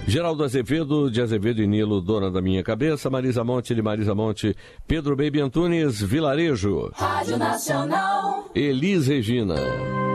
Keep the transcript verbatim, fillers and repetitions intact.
Geraldo Azevedo, de Azevedo e Nilo, Dona da Minha Cabeça. Marisa Monte, de Marisa Monte. Pedro Baby Antunes, Vilarejo. Rádio Nacional. Elis Regina.